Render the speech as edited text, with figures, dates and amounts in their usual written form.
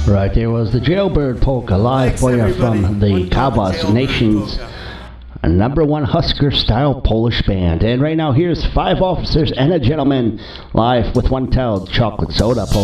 Right, there was the Jailbird Polka live for you from the Kavas Nations, a number one Husker style Polish band. And right now, here's Five Officers and a Gentleman live with One Tailed Chocolate Soda Polka.